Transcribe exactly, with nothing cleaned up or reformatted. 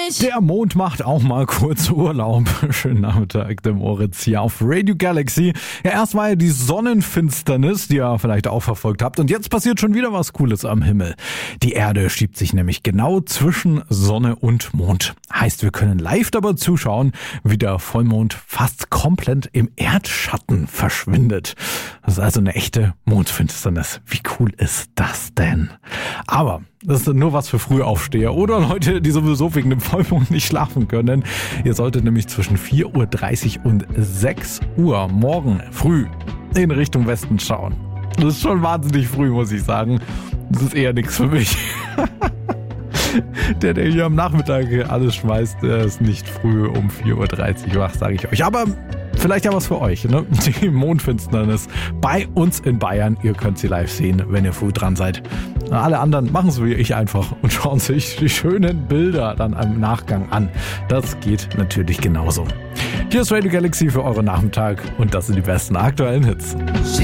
nicht. Der Mond macht auch mal kurz Urlaub. Schönen Nachmittag, der Moritz hier auf Radio Galaxy. Ja, erst war ja die Sonnenfinsternis, die ihr vielleicht auch verfolgt habt. Und jetzt passiert schon wieder was Cooles am Himmel. Die Erde schiebt sich nämlich genau zwischen Sonne und Mond. Heißt, wir können live dabei zuschauen, wie der Vollmond fast komplett im Erdschatten verschwindet. Das ist also eine echte Mondfinsternis. Wie cool ist das denn? Aber das ist nur was für Frühaufsteher oder Leute, die sowieso wegen dem Vollmond nicht schlafen können. Ihr solltet nämlich zwischen vier Uhr dreißig und sechs Uhr morgen früh in Richtung Westen schauen. Das ist schon wahnsinnig früh, muss ich sagen. Das ist eher nichts für mich. Der, der hier am Nachmittag alles schmeißt, der ist nicht früh um vier Uhr dreißig wach, sage ich euch. Aber vielleicht ja was für euch, ne? Die Mondfinsternis bei uns in Bayern. Ihr könnt sie live sehen, wenn ihr früh dran seid. Alle anderen machen es wie ich einfach und schauen sich die schönen Bilder dann im Nachgang an. Das geht natürlich genauso. Hier ist Radio Galaxy für euren Nachmittag und das sind die besten aktuellen Hits.